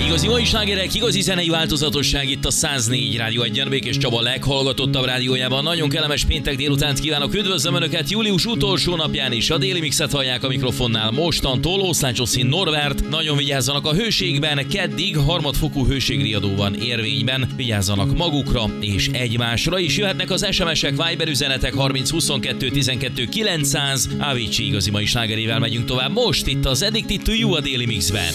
Igazi mai slágerek, igazi zenei változatosság itt a 104 Rádió 1-en, Békés Csaba leghallgatottabb rádiójában. Nagyon kellemes péntek délutánt kívánok, üdvözlöm Önöket július utolsó napján is. A Déli Mixet hallják a mikrofonnál mostantól Oszlácsoszín Norbert. Nagyon vigyázzanak a hőségben, keddig harmadfokú hőségriadó van érvényben. Vigyázzanak magukra és egymásra is. Jöhetnek az SMS-ek, Viber üzenetek 30 22 12 900. Avicii igazi mai slágerével megyünk tovább most itt az Addicted to You a Déli Mixben.